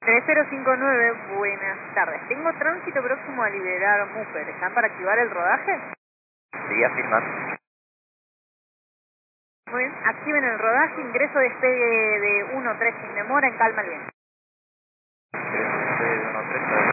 3059, buenas tardes. Tengo tránsito próximo a liberar Muper. ¿Están para activar el rodaje? Sí, afirmar. Muy bien, activen el rodaje, ingreso despegue de 1-3 sin demora, en calma al viento. Ingreso de 1-3.